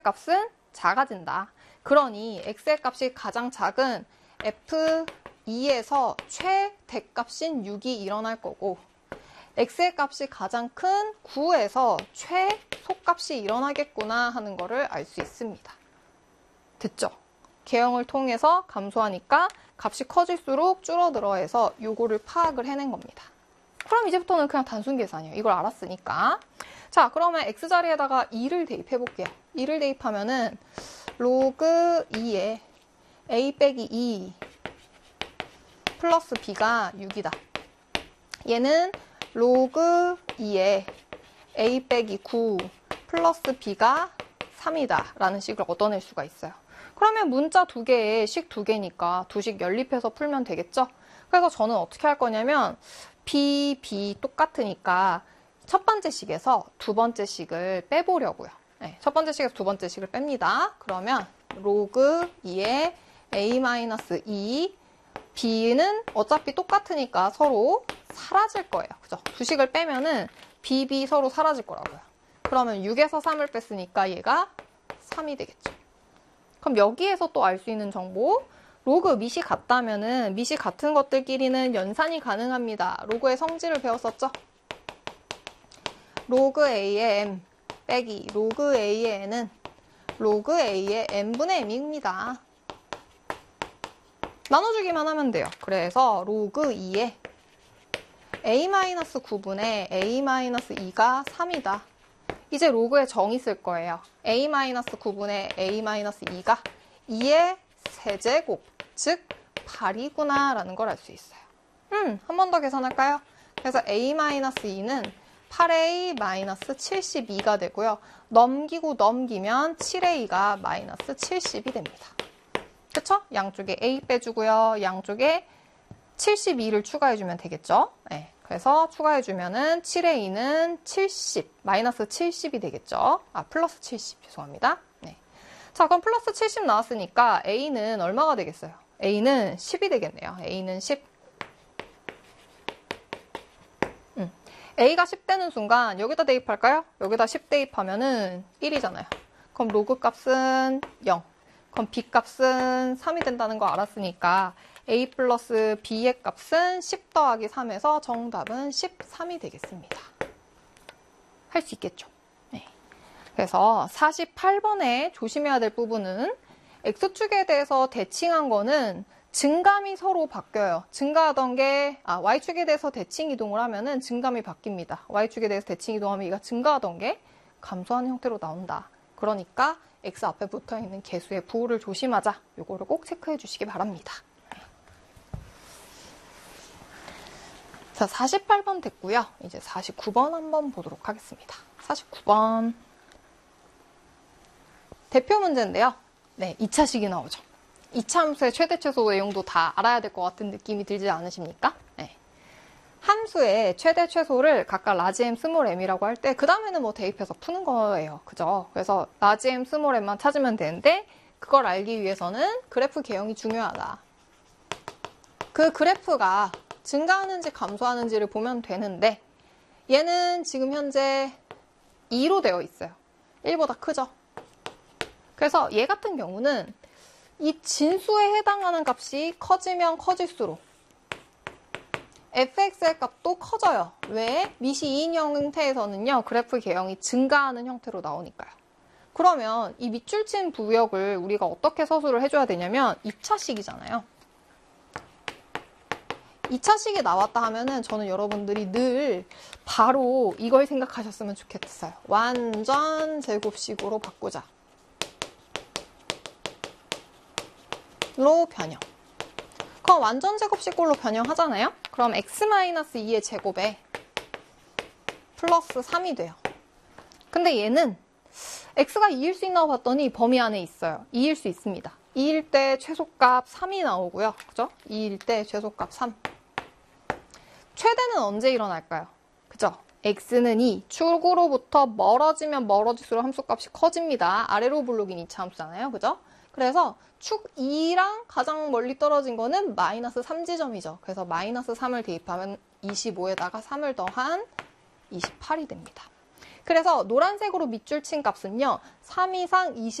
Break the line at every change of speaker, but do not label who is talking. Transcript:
값은 작아진다. 그러니 x의 값이 가장 작은 f2에서 최대값인 6이 일어날 거고 x의 값이 가장 큰 9에서 최소값이 일어나겠구나 하는 거를 알 수 있습니다. 됐죠? 계형을 통해서 감소하니까 값이 커질수록 줄어들어 해서 요거를 파악을 해낸 겁니다. 그럼 이제부터는 그냥 단순 계산이에요. 이걸 알았으니까. 자, 그러면 x자리에다가 2를 대입해 볼게요. 2를 대입하면은 로그 2에 a 빼기 2 플러스 b가 6이다. 얘는 로그 2에 a 빼기 9 플러스 b가 3이다 라는 식을 얻어낼 수가 있어요. 그러면 문자 두 개에 식 두 개니까 두 식 연립해서 풀면 되겠죠? 그래서 저는 어떻게 할 거냐면 b, b 똑같으니까 첫 번째 식에서 두 번째 식을 빼보려고요. 네, 첫 번째 식에서 두 번째 식을 뺍니다. 그러면 로그 2에 a-2 b는 어차피 똑같으니까 서로 사라질 거예요. 그죠? 두 식을 빼면은 b, b 서로 사라질 거라고요. 그러면 6에서 3을 뺐으니까 얘가 3이 되겠죠. 그럼 여기에서 또 알 수 있는 정보, 로그 밑이 같다면은 밑이 같은 것들끼리는 연산이 가능합니다. 로그의 성질을 배웠었죠? 로그 a의 m 빼기 로그 a의 n은 로그 a의 n분의 m입니다. 나눠주기만 하면 돼요. 그래서 로그 2에 a-9분의 a-2가 3이다. 이제 로그에 정의 쓸 거예요. a-9분의 a-2가 2의 세제곱, 즉 8이구나 라는 걸 알 수 있어요. 한 번 더 계산할까요? 그래서 a-2는 8a-72가 되고요. 넘기고 넘기면 7a가 마이너스 70이 됩니다. 그쵸? 양쪽에 a 빼주고요. 양쪽에 72를 추가해주면 되겠죠? 네. 그래서 추가해주면은 7a는 70, 마이너스 70이 되겠죠? 아, 플러스 70, 죄송합니다. 네. 자, 그럼 플러스 70 나왔으니까 a는 얼마가 되겠어요? a는 10이 되겠네요. a는 10. a가 10 되는 순간 여기다 대입할까요? 여기다 10 대입하면은 1이잖아요. 그럼 로그 값은 0. 그럼 b 값은 3이 된다는 거 알았으니까 a 플러스 b의 값은 10 더하기 3에서 정답은 13이 되겠습니다. 할 수 있겠죠? 네. 그래서 48번에 조심해야 될 부분은 x축에 대해서 대칭한 거는 증감이 서로 바뀌어요. 증가하던 게 y축에 대해서 대칭 이동을 하면은 증감이 바뀝니다. y축에 대해서 대칭 이동하면 얘가 증가하던 게 감소하는 형태로 나온다. 그러니까 x 앞에 붙어있는 개수의 부호를 조심하자. 요거를 꼭 체크해 주시기 바랍니다. 자, 48번 됐고요. 이제 49번 한번 보도록 하겠습니다. 49번. 대표 문제인데요. 네, 2차식이 나오죠. 2차 함수의 최대 최소 내용도 다 알아야 될 것 같은 느낌이 들지 않으십니까? 네. 함수의 최대 최소를 각각 라지 m, 스몰 m이라고 할 때 그 다음에는 뭐 대입해서 푸는 거예요. 그죠? 그래서 라지 m, 스몰 m만 찾으면 되는데 그걸 알기 위해서는 그래프 개형이 중요하다. 그 그래프가 증가하는지 감소하는지를 보면 되는데 얘는 지금 현재 2로 되어 있어요. 1보다 크죠? 그래서 얘 같은 경우는 이 진수에 해당하는 값이 커지면 커질수록 fx의 값도 커져요. 왜? 밑이 2인 형태에서는요. 그래프 개형이 증가하는 형태로 나오니까요. 그러면 이 밑줄친 부역을 우리가 어떻게 서술을 해줘야 되냐면 2차식이잖아요. 2차식이 나왔다 하면은 저는 여러분들이 늘 바로 이걸 생각하셨으면 좋겠어요. 완전 제곱식으로 바꾸자. 로 변형. 그럼 완전 제곱식으로 변형하잖아요? 그럼 x-2의 제곱에 플러스 3이 돼요. 근데 얘는 x가 2일 수 있나 봤더니 범위 안에 있어요. 2일 수 있습니다. 2일 때 최소값 3이 나오고요. 그죠? 2일 때 최소값 3. 최대는 언제 일어날까요? 그죠? x는 2. 축으로부터 멀어지면 멀어질수록 함수값이 커집니다. 아래로 블록인 2차 함수잖아요. 그죠? 그래서 축 2랑 가장 멀리 떨어진 거는 마이너스 3지점이죠. 그래서 마이너스 3을 대입하면 25에다가 3을 더한 28이 됩니다. 그래서 노란색으로 밑줄 친 값은요. 3 이상 20